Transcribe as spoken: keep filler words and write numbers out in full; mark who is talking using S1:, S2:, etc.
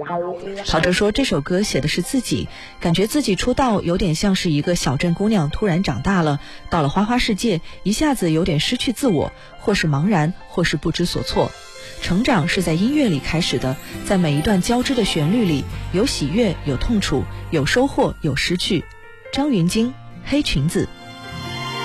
S1: 陶喆说这首歌写的是自己，感觉自己出道有点像是一个小镇姑娘突然长大了，到了花花世界，一下子有点失去自我，或是茫然，或是不知所措。成长是在音乐里开始的，在每一段交织的旋律里，有喜悦，有痛楚，有收获，有失去。张芸京，黑裙子。